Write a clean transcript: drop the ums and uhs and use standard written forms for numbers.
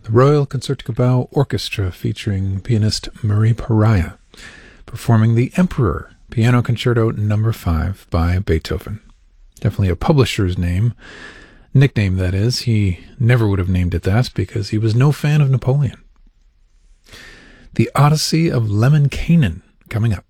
the Royal Concertgebouw Orchestra featuring pianist Marie Pariah, performing the Emperor Piano Concerto No. 5 by Beethoven. Definitely a publisher's nickname that is. He never would have named it that because he was no fan of Napoleon. The Odyssey of Lemminkainen coming up.